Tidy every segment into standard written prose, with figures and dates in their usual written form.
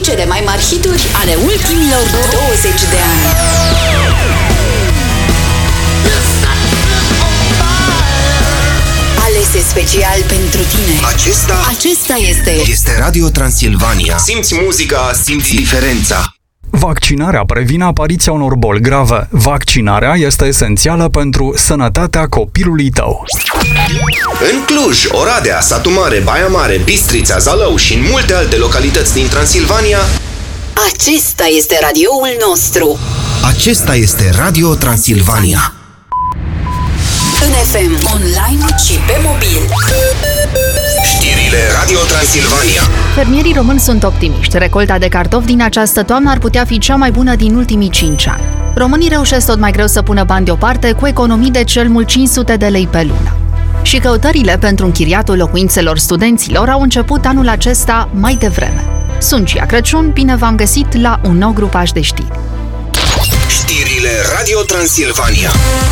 cele mai mari hituri ale ultimilor 20 de ani. Alese special pentru tine. Acesta este Radio Transilvania. Simți muzica, simți diferența. Vaccinarea previne apariția unor boli grave. Vaccinarea este esențială pentru sănătatea copilului tău. În Cluj, Oradea, Satu Mare, Baia Mare, Bistrița, Zalău și în multe alte localități din Transilvania, acesta este radioul nostru. Acesta este Radio Transilvania. În FM, online și pe mobil. Știrile Radio Transilvania. Fermierii români sunt optimiști. Recolta de cartofi din această toamnă ar putea fi cea mai bună din ultimii 5 ani. Românii reușesc tot mai greu să pună bani deoparte cu economii de cel mult 500 de lei pe lună. Și căutările pentru închiriatul locuințelor studenților au început anul acesta mai devreme. Sunt Cia Crăciun, bine v-am găsit la un nou grupaj de știri. Știrile Radio Transilvania.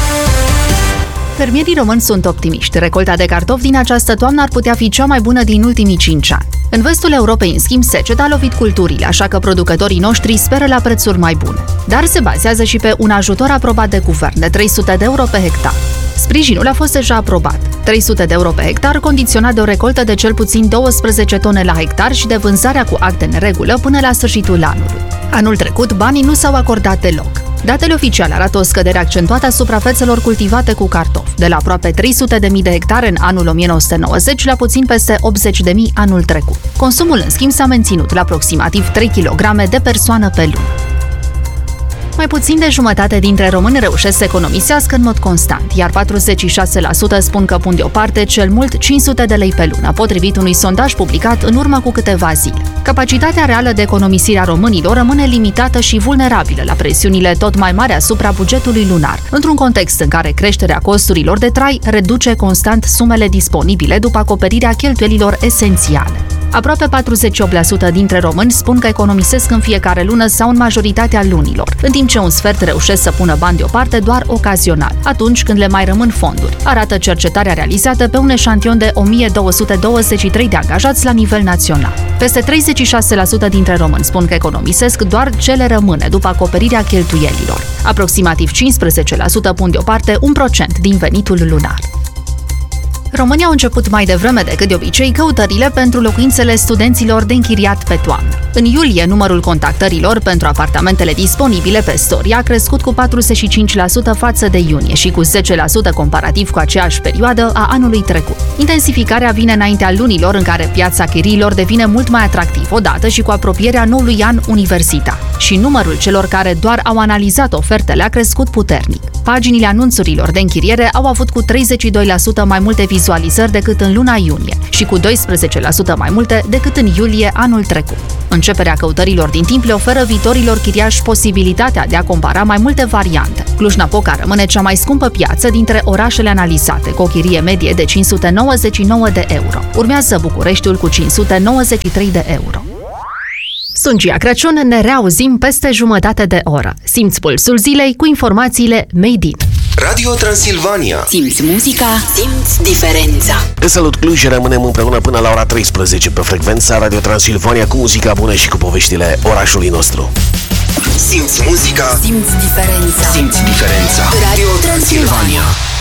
Fermierii români sunt optimiști. Recolta de cartofi din această toamnă ar putea fi cea mai bună din ultimii 5 ani. În vestul Europei, în schimb, seceta a lovit culturile, așa că producătorii noștri speră la prețuri mai bune. Dar se bazează și pe un ajutor aprobat de guvern de 300 de euro pe hectar. Sprijinul a fost deja aprobat. 300 de euro pe hectar, condiționat de o recoltă de cel puțin 12 tone la hectar și de vânzarea cu acte în regulă până la sfârșitul anului. Anul trecut, banii nu s-au acordat deloc. Datele oficiale arată o scădere accentuată a suprafețelor cultivate cu cartofi, de la aproape 300.000 de hectare în anul 1990 la puțin peste 80.000 anul trecut. Consumul, în schimb, s-a menținut la aproximativ 3 kg de persoană pe lună. Mai puțin de jumătate dintre români reușesc să economisească în mod constant, iar 46% spun că pun deoparte cel mult 500 de lei pe lună, potrivit unui sondaj publicat în urmă cu câteva zile. Capacitatea reală de economisire a românilor rămâne limitată și vulnerabilă la presiunile tot mai mari asupra bugetului lunar, într-un context în care creșterea costurilor de trai reduce constant sumele disponibile după acoperirea cheltuielilor esențiale. Aproape 48% dintre români spun că economisesc în fiecare lună sau în majoritatea lunilor, în timp ce un sfert reușesc să pună bani deoparte doar ocazional, atunci când le mai rămân fonduri, arată cercetarea realizată pe un eșantion de 1223 de angajați la nivel național. Peste 36% dintre români spun că economisesc doar ce le rămâne după acoperirea cheltuielilor. Aproximativ 15% pun deoparte 1% din venitul lunar. România au început mai devreme decât de obicei căutările pentru locuințele studenților de închiriat pe toamnă. În iulie, numărul contactărilor pentru apartamentele disponibile pe Story a crescut cu 45% față de iunie și cu 10% comparativ cu aceeași perioadă a anului trecut. Intensificarea vine înaintea lunilor în care piața chiriilor devine mult mai atractiv, odată și cu apropierea noului an universitar. Și numărul celor care doar au analizat ofertele a crescut puternic. Paginile anunțurilor de închiriere au avut cu 32% mai multe vizualizări decât în luna iunie și cu 12% mai multe decât în iulie anul trecut. Începerea căutărilor din timp le oferă viitorilor chiriași posibilitatea de a compara mai multe variante. Cluj-Napoca rămâne cea mai scumpă piață dintre orașele analizate, cu o chirie medie de 599 de euro. Urmează Bucureștiul cu 593 de euro. Sunt Cia Crăciun, ne reauzim peste jumătate de oră. Simți pulsul zilei cu informațiile Made in. Radio Transilvania. Simți muzica, simți diferența. Te salut, Cluj, rămânem împreună până la ora 13 pe frecvența Radio Transilvania cu muzica bună și cu poveștile orașului nostru. Simți muzica, simți diferența. Simți diferența. Radio Transilvania.